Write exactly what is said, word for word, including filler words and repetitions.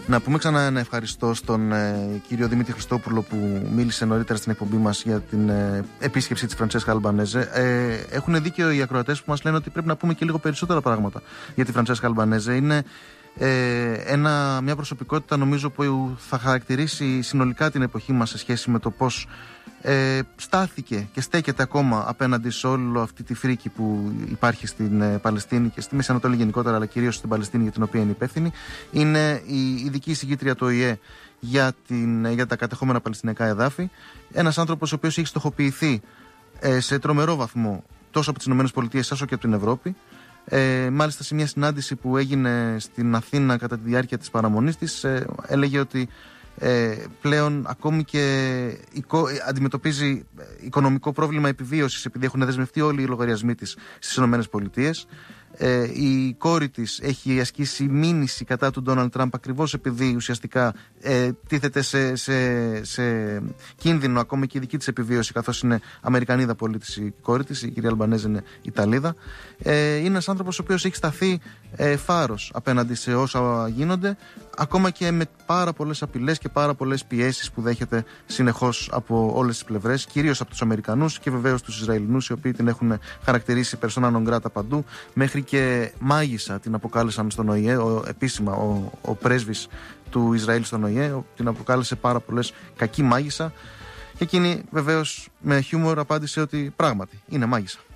Να πούμε ξανά ένα ευχαριστώ στον ε, κύριο Δημήτρη Χριστόπουλο που μίλησε νωρίτερα στην εκπομπή μας για την ε, επίσκεψη της Φραντσέσκα Αλμπανέζε. Ε, έχουν δίκιο οι ακροατές που μας λένε ότι πρέπει να πούμε και λίγο περισσότερα πράγματα για τη Φραντσέσκα Αλμπανέζε. Είναι ε, ένα, μια προσωπικότητα, νομίζω, που θα χαρακτηρίσει συνολικά την εποχή μας σε σχέση με το πώς Ε, στάθηκε και στέκεται ακόμα απέναντι σε όλη αυτή τη φρίκη που υπάρχει στην ε, Παλαιστίνη και στη Μέση Ανατολή γενικότερα, αλλά κυρίως στην Παλαιστίνη, για την οποία είναι υπεύθυνη. Είναι η ειδική εισηγήτρια του Ο Η Ε για, την, για τα κατεχόμενα παλαιστινιακά εδάφη. Ένας άνθρωπος ο οποίος έχει στοχοποιηθεί ε, σε τρομερό βαθμό τόσο από τις ΗΠΑ όσο και από την Ευρώπη. Ε, μάλιστα, σε μια συνάντηση που έγινε στην Αθήνα κατά τη διάρκεια της παραμονής της, ε, έλεγε ότι Ε, πλέον ακόμη και οικο, αντιμετωπίζει οικονομικό πρόβλημα επιβίωσης, επειδή έχουν δεσμευτεί όλοι οι λογαριασμοί της στις ΗΠΑ. Ε, η κόρη της έχει ασκήσει μήνυση κατά του Ντόναλντ Τραμπ, ακριβώς επειδή ουσιαστικά ε, τίθεται σε, σε, σε κίνδυνο ακόμη και η δική της επιβίωση, καθώς είναι Αμερικανίδα πολίτης η κόρη της, η κυρία Αλμπανέζε είναι Ιταλίδα. Ε, είναι ένας άνθρωπος ο οποίος έχει σταθεί ε, φάρος απέναντι σε όσα γίνονται, ακόμα και με πάρα πολλές απειλές και πάρα πολλές πιέσεις που δέχεται συνεχώς από όλες τις πλευρές, κυρίως από τους Αμερικανούς και βεβαίως τους Ισραηλινούς, οι οποίοι την έχουν χαρακτηρίσει persona non grata παντού, μέχρι και μάγισσα την αποκάλεσαν στον Ο Η Ε, ο, επίσημα ο, ο πρέσβης του Ισραήλ στον Ο Η Ε, την αποκάλεσε πάρα πολλές κακή μάγισσα, και εκείνη βεβαίως με χιούμορ απάντησε ότι πράγματι είναι μάγισσα.